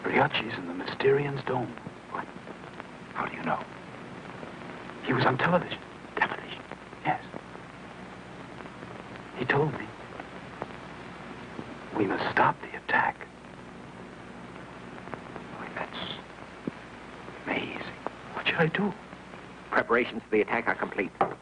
Briacci's in the Mysterian's dome. What? How do you know? He was on television. Television? Yes. He told me. We must stop the attack. Boy, that's amazing. What should I do? Preparations for the attack are complete.